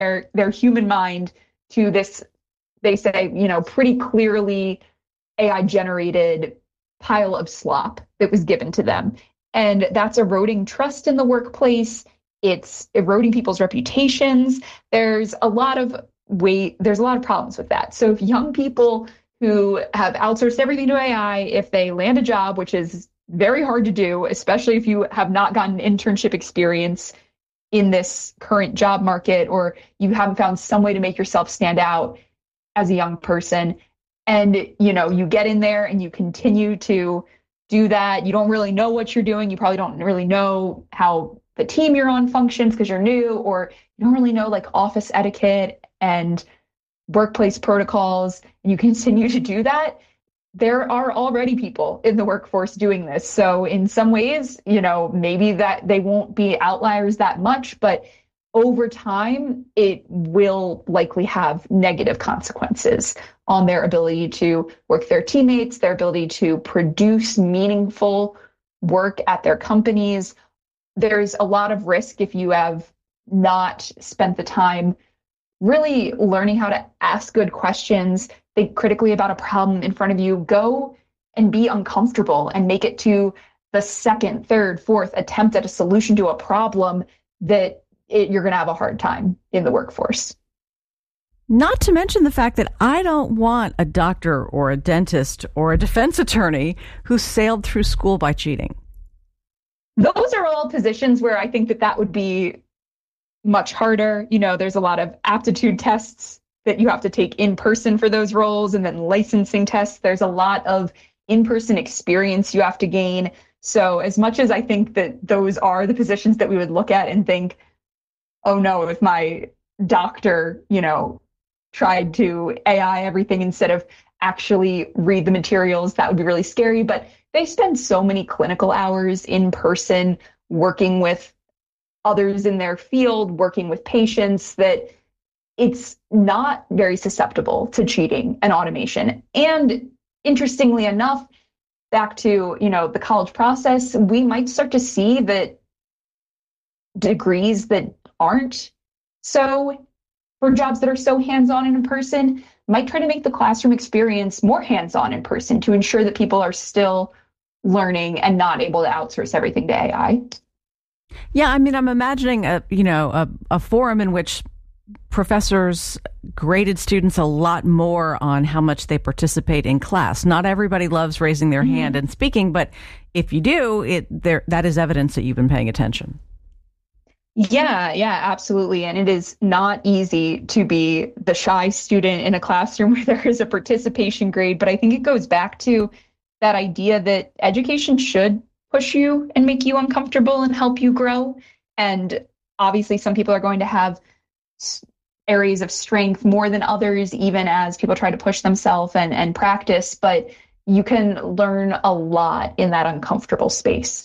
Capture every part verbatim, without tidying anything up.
their, their human mind to this, they say, you know, pretty clearly A I generated pile of slop that was given to them. And that's eroding trust in the workplace. It's eroding people's reputations. There's a lot of way, there's a lot of problems with that. So if young people who have outsourced everything to A I, if they land a job, which is very hard to do, especially if you have not gotten internship experience in this current job market, or you haven't found some way to make yourself stand out as a young person, and you know, you get in there and you continue to do that. You don't really know what you're doing. You probably don't really know how the team you're on functions because you're new, or you don't really know like office etiquette and workplace protocols, and you continue to do that. There are already people in the workforce doing this. So in some ways, you know, maybe that they won't be outliers that much, but over time, it will likely have negative consequences on their ability to work with their teammates, their ability to produce meaningful work at their companies. There's a lot of risk if you have not spent the time really learning how to ask good questions, think critically about a problem in front of you, go and be uncomfortable and make it to the second, third, fourth attempt at a solution to a problem that it, you're going to have a hard time in the workforce. Not to mention the fact that I don't want a doctor or a dentist or a defense attorney who sailed through school by cheating. Those are all positions where I think that that would be much harder. You know, there's a lot of aptitude tests that you have to take in person for those roles, and then licensing tests. There's a lot of in-person experience you have to gain. So as much as I think that those are the positions that we would look at and think, oh no, if my doctor, you know, tried to A I everything instead of actually read the materials, that would be really scary. But they spend so many clinical hours in person working with others in their field, working with patients, that it's not very susceptible to cheating and automation. And interestingly enough, back to, you know, the college process, we might start to see that degrees that aren't so, for jobs that are so hands-on and in person, might try to make the classroom experience more hands-on in person to ensure that people are still learning and not able to outsource everything to A I. Yeah, I mean, I'm imagining a, you know, a, a forum in which professors graded students a lot more on how much they participate in class. Not everybody loves raising their mm-hmm. hand and speaking, but if you do, it there that is evidence that you've been paying attention. Yeah, yeah, absolutely. And it is not easy to be the shy student in a classroom where there is a participation grade. But I think it goes back to that idea that education should push you and make you uncomfortable and help you grow. And obviously, some people are going to have areas of strength more than others, even as people try to push themselves and, and practice. But you can learn a lot in that uncomfortable space.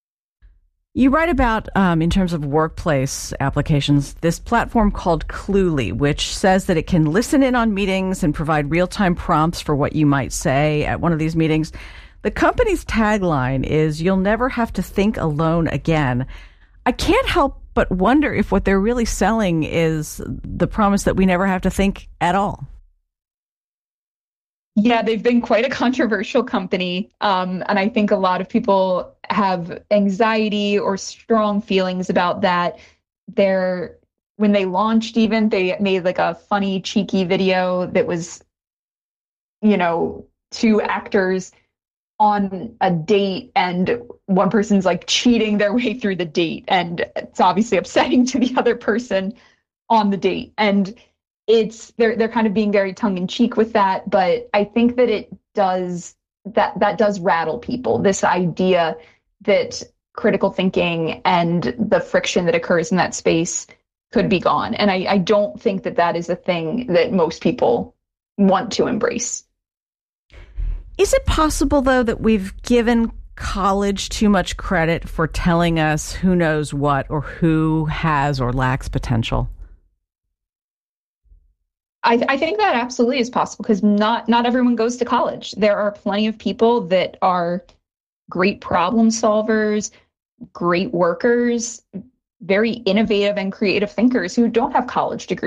You write about, um, in terms of workplace applications, this platform called Cluely, which says that it can listen in on meetings and provide real-time prompts for what you might say at one of these meetings. The company's tagline is, "You'll never have to think alone again." I can't help but wonder if what they're really selling is the promise that we never have to think at all. Yeah, they've been quite a controversial company. Um, and I think a lot of people have anxiety or strong feelings about that. They're, when they launched even, they made like a funny, cheeky video that was, you know, two actors on a date, and one person's like cheating their way through the date. And it's obviously upsetting to the other person on the date. And it's, they're, they're kind of being very tongue in cheek with that. But I think that it does, that, that does rattle people. This idea that critical thinking and the friction that occurs in that space could be gone. And I, I don't think that that is a thing that most people want to embrace. Is it possible, though, that we've given college too much credit for telling us who knows what or who has or lacks potential? I, I think that absolutely is possible, because not not everyone goes to college. There are plenty of people that are great problem solvers, great workers, very innovative and creative thinkers who don't have college degrees.